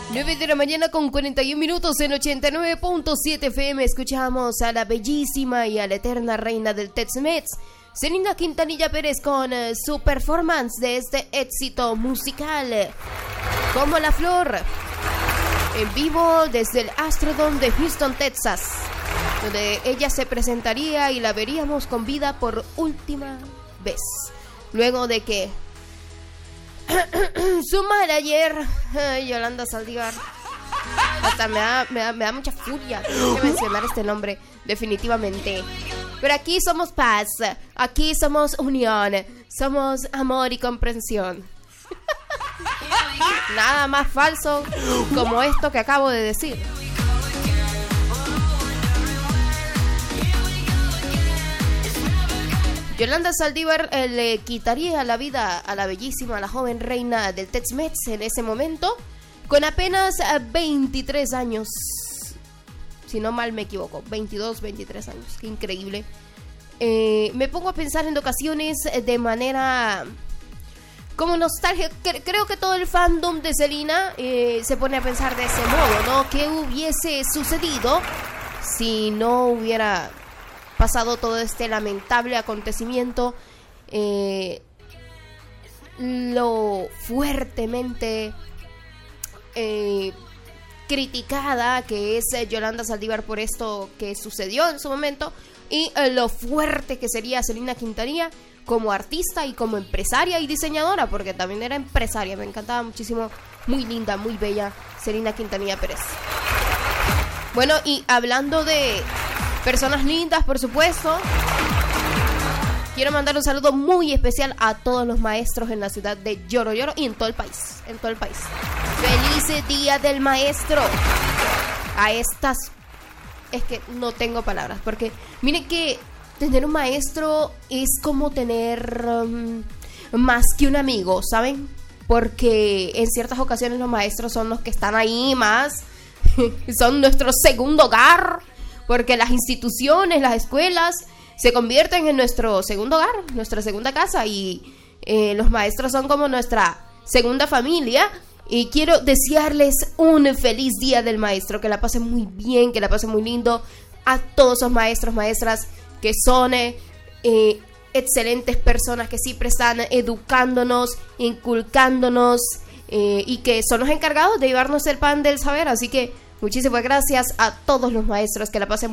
9 de la mañana con 41 minutos en 89.7 FM. Escuchamos a la bellísima y a la eterna reina del Tex-Mex, Selena Quintanilla Pérez, con su performance de este éxito musical, Como la Flor, en vivo desde el Astrodome de Houston, Texas, donde ella se presentaría y la veríamos con vida por última vez, luego de que su manager, Yolanda Saldívar, hasta me da mucha furia que mencionar este nombre, definitivamente. Pero aquí somos paz, aquí somos unión, somos amor y comprensión. Nada más falso como esto que acabo de decir. Yolanda Saldívar le quitaría la vida a la bellísima, a la joven reina del Tex-Mex en ese momento, con apenas 23 años. Si no mal me equivoco, 22, 23 años. Qué increíble. Me pongo a pensar en ocasiones de manera como nostalgia. Creo que todo el fandom de Selena se pone a pensar de ese modo, ¿no? ¿Qué hubiese sucedido si no hubiera pasado todo este lamentable acontecimiento? Lo fuertemente criticada que es Yolanda Saldívar por esto que sucedió en su momento, y lo fuerte que sería Selena Quintanilla como artista y como empresaria y diseñadora, porque también era empresaria. Me encantaba muchísimo, muy linda, muy bella Selena Quintanilla Pérez. Bueno, y hablando de personas lindas, por supuesto, quiero mandar un saludo muy especial a todos los maestros en la ciudad de Lloro Lloro y en todo el país, ¡Feliz Día del Maestro! A estas, es que no tengo palabras, porque miren que tener un maestro es como tener más que un amigo, ¿saben? Porque en ciertas ocasiones los maestros son los que están ahí más, son nuestro segundo hogar, porque las instituciones, las escuelas se convierten en nuestro segundo hogar, nuestra segunda casa, y los maestros son como nuestra segunda familia. Y quiero desearles un feliz Día del Maestro, que la pasen muy bien, que la pasen muy lindo, a todos esos maestros, maestras que son excelentes personas, que siempre están educándonos, inculcándonos, y que son los encargados de llevarnos el pan del saber. Así que muchísimas gracias a todos los maestros, que la pasen